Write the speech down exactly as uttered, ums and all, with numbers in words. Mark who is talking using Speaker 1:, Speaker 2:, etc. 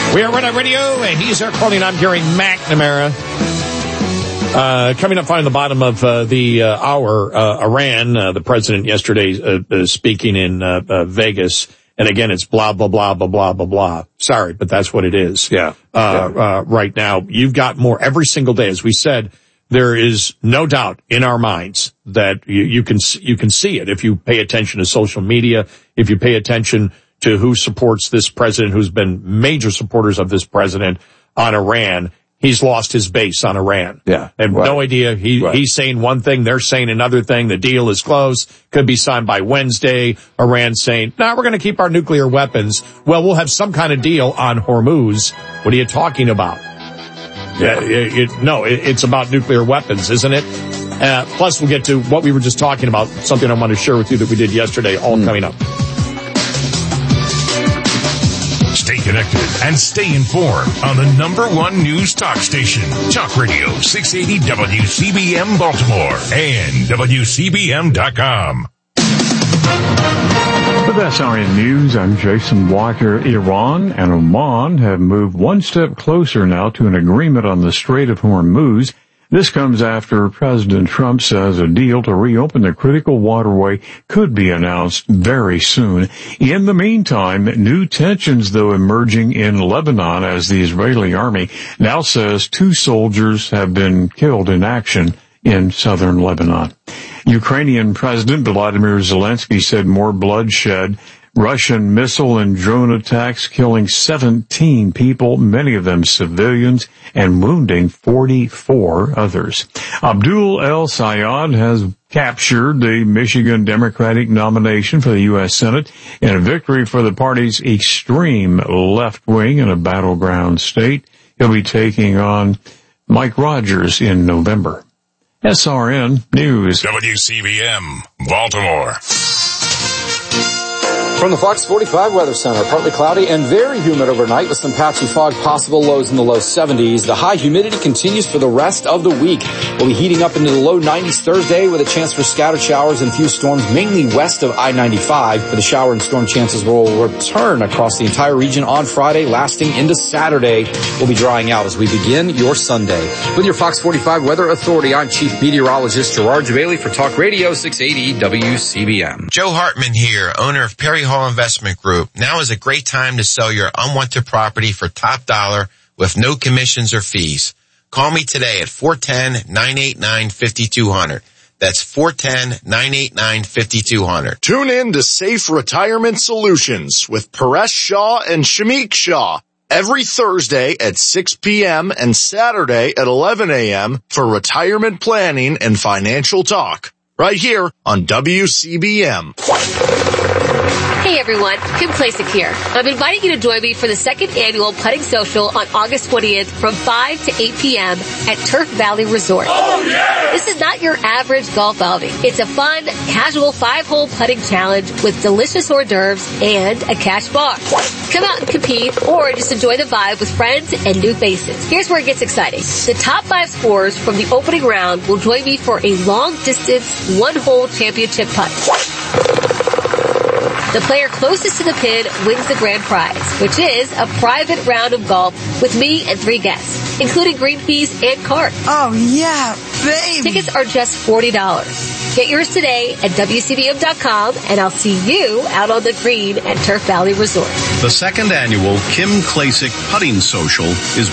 Speaker 1: We are Red Eye Radio, and he's Eric Coley, and I'm Gary McNamara. Uh, coming up on the bottom of uh, the uh, hour, uh, Iran, uh, the president yesterday uh, uh, speaking in uh, uh, Vegas, and again, it's blah, blah, blah, blah, blah, blah, blah. Sorry, but that's what it is.
Speaker 2: Yeah.
Speaker 1: Uh,
Speaker 2: yeah.
Speaker 1: Uh, right now, you've got more every single day. As we said, there is no doubt in our minds that you, you can you can see it if you pay attention to social media, if you pay attention to who supports this president, who's been major supporters of this president on Iran. He's lost his base on Iran.
Speaker 2: Yeah.
Speaker 1: And
Speaker 2: right.
Speaker 1: no idea. He,
Speaker 2: right.
Speaker 1: he's saying one thing, they're saying another thing. The deal is close. Could be signed by Wednesday. Iran saying, no, nah, we're going to keep our nuclear weapons. Well, we'll have some kind of deal on Hormuz. What are you talking about? Yeah. It, it, no, it, it's about nuclear weapons, isn't it? Uh, plus, we'll get to what we were just talking about, something I want to share with you that we did yesterday, all mm. coming up.
Speaker 3: Stay connected and stay informed on the number one news talk station, Talk Radio six eighty W C B M Baltimore and W C B M dot com.
Speaker 4: With S R N News, I'm Jason Walker. Iran and Oman have moved one step closer now to an agreement on the Strait of Hormuz. This comes after President Trump says a deal to reopen the critical waterway could be announced very soon. In the meantime, new tensions, though, emerging in Lebanon as the Israeli army now says two soldiers have been killed in action in southern Lebanon. Ukrainian President Volodymyr Zelensky said more bloodshed. Russian missile and drone attacks killing seventeen people, many of them civilians, and wounding forty-four others. Abdul El Sayed has captured the Michigan Democratic nomination for the U S Senate in a victory for the party's extreme left wing in a battleground state. He'll be taking on Mike Rogers in November. S R N News.
Speaker 3: W C B M, Baltimore.
Speaker 5: From the Fox forty-five Weather Center, partly cloudy and very humid overnight with some patchy fog possible, lows in the low seventies. The high humidity continues for the rest of the week. We'll be heating up into the low nineties Thursday with a chance for scattered showers and a few storms, mainly west of I ninety-five. But the shower and storm chances will return across the entire region on Friday, lasting into Saturday. We'll be drying out as we begin your Sunday. With your Fox forty-five Weather Authority, I'm Chief Meteorologist Gerard Jabali for Talk Radio six eighty W C B M.
Speaker 6: Joe Hartman here, owner of Perry Hall Investment Group. Now is a great time to sell your unwanted property for top dollar with no commissions or fees. Call me today at four one zero, nine eight nine, five two zero zero. That's four one zero, nine eight nine, five two zero zero.
Speaker 7: Tune in to Safe Retirement Solutions with Paresh Shah and Shamik Shah every Thursday at six p.m. and Saturday at eleven a.m. for retirement planning and financial talk. Right here on W C B M.
Speaker 8: Hey everyone, Kim Klasick here. I'm inviting you to join me for the second annual Putting Social on August twentieth from five to eight p.m. at Turf Valley Resort.
Speaker 9: Oh yeah!
Speaker 8: This is not your average golf outing. It's a fun, casual five-hole putting challenge with delicious hors d'oeuvres and a cash bar. Come out and compete or just enjoy the vibe with friends and new faces. Here's where it gets exciting. The top five scorers from the opening round will join me for a long-distance, one-hole championship putt. The player closest to the pin wins the grand prize, which is a private round of golf with me and three guests, including green fees and cart.
Speaker 10: Oh, yeah, baby!
Speaker 8: Tickets are just forty dollars. Get yours today at W C B M dot com, and I'll see you out on the green at Turf Valley Resort.
Speaker 11: The second annual Kim Klasick Putting Social is